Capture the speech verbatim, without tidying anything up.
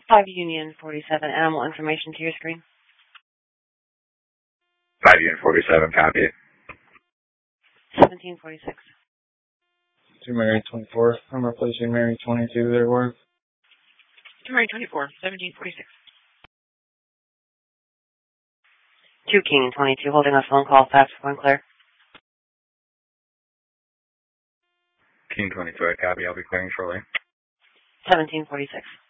five Union forty-seven, animal information to your screen. five Union forty-seven, copy. seventeen forty-six. To Mary twenty-four. I'm replacing Mary twenty-two there, Worth. To Mary twenty-four, seventeen forty-six. Two King twenty-two, holding a phone call, fast one clear. King twenty-two, copy. I'll be clearing shortly. seventeen forty-six.